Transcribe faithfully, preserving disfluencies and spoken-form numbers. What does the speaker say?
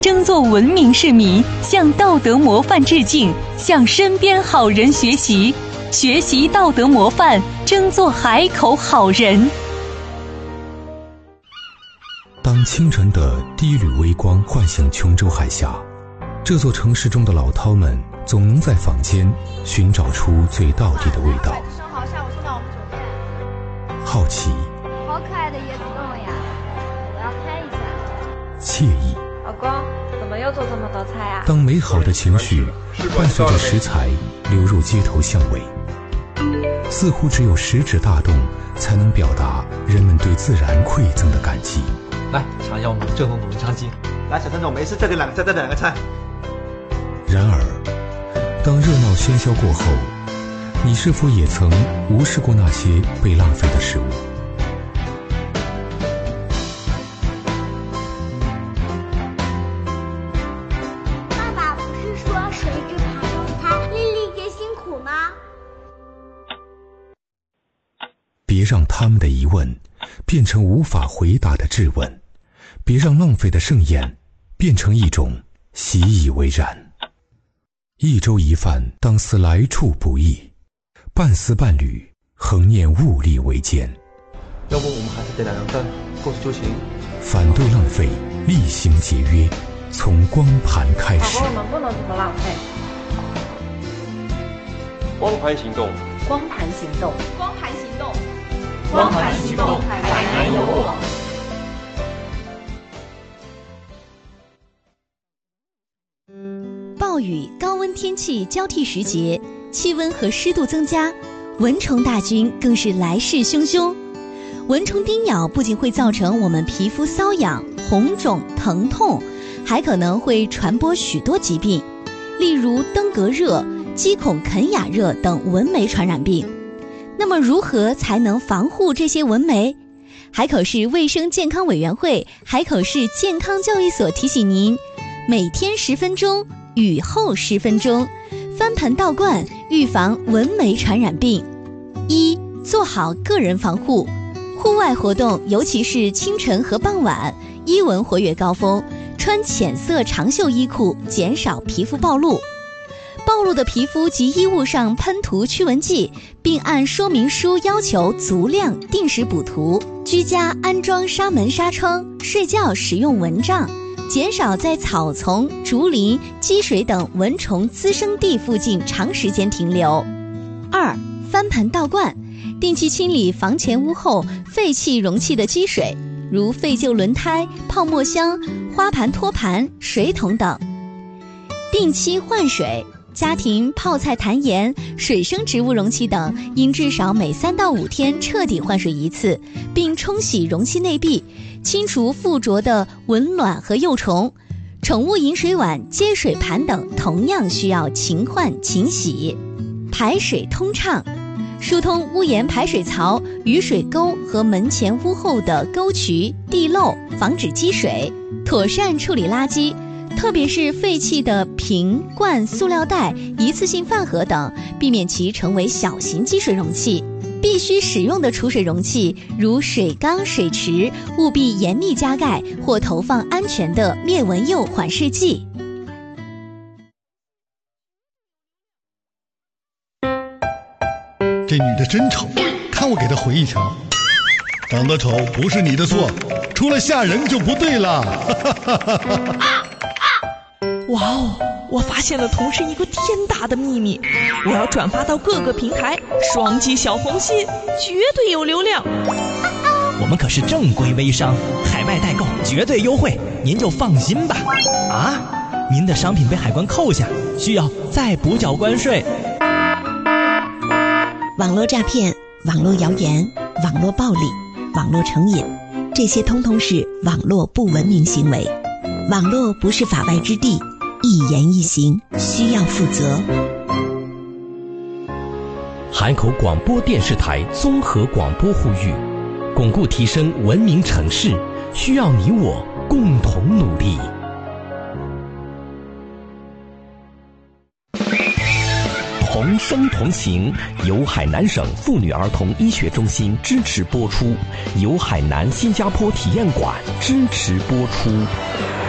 争做文明市民，向道德模范致敬，向身边好人学习，学习道德模范，争做海口好人。 当清晨的第一缕微光唤醒琼州海峡，这座城市中的老饕们总能在坊间寻找出最道地的味道。 生蚝下午送到我们酒店。 好奇， 好可爱的椰子冻呀！我要拍一下。 惬意， 老公，怎么又做这么多菜啊？ 当美好的情绪伴随着食材流入街头巷尾，似乎只有食指大动才能表达人们对自然馈赠的感激。 来尝一下我们正宗的文昌鸡。 来，小陈总，没事，再点两个，再再点两个菜。 然而，当热闹喧嚣过后，你是否也曾无视过那些被浪费的食物？ 爸爸不是说谁知爬上它，粒粒皆辛苦吗？ 别让他们的疑问变成无法回答的质问，别让浪费的盛宴变成一种习以为然。一粥一饭当思来处不易，半丝半缕恒念物力维艰。 要不我们还是点两个蛋过去就行。 反对浪费，厉行节约，从光盘开始。 宝宝们不能这么浪费。 光盘行动， 光盘行动， 光盘行动， 光盘行动，海南有我。 暴雨、高温天气交替时节，气温和湿度增加，蚊虫大军更是来势汹汹。蚊虫叮咬不仅会造成我们皮肤瘙痒、红肿、疼痛，还可能会传播许多疾病，例如登革热、鸡孔肯雅热等蚊媒传染病。那么如何才能防护这些蚊媒？海口市卫生健康委员会、海口市健康教育所提醒您，每天十分钟，雨后十分钟，翻盆倒灌，预防蚊媒传染病。一、做好个人防护。户外活动，尤其是清晨和傍晚，伊蚊活跃高峰，穿浅色长袖衣裤，减少皮肤暴露。暴露的皮肤及衣物上喷涂驱蚊剂，并按说明书要求足量定时补涂。居家安装纱门纱窗，睡觉使用蚊帐，减少在草丛、竹林、积水等蚊虫滋生地附近长时间停留。二、翻盆倒灌，定期清理房前屋后废弃容器的积水，如废旧轮胎、泡沫箱、花盘托盘、水桶等。定期换水，家庭泡菜坛盐、水生植物容器等应至少每三到五天彻底换水一次，并冲洗容器内壁，清除附着的蚊卵和幼虫。宠物饮水碗、接水盘等同样需要勤换勤洗。排水通畅，疏通屋檐排水槽、雨水沟和门前屋后的沟渠、地漏，防止积水。妥善处理垃圾，特别是废弃的瓶、罐、塑料袋、一次性饭盒等，避免其成为小型积水容器。必须使用的储水容器，如水缸、水池，务必严密加盖或投放安全的灭蚊釉缓释剂。 这女的真丑，看我给她回一条。长得丑不是你的错，除了吓人就不对了。 哇哦，我发现了同事一个天大的秘密，我要转发到各个平台，双击小红心，绝对有流量。 我们可是正规微商，海外代购绝对优惠，您就放心吧。啊，您的商品被海关扣下，需要再补缴关税。 网络诈骗、网络谣言、网络暴力、网络成瘾，这些通通是网络不文明行为。网络不是法外之地，一言一行需要负责。 海口广播电视台综合广播呼吁，巩固提升文明城市，需要你我共同努力。同声同行，由海南省妇女儿童医学中心支持播出，由海南新加坡体验馆支持播出。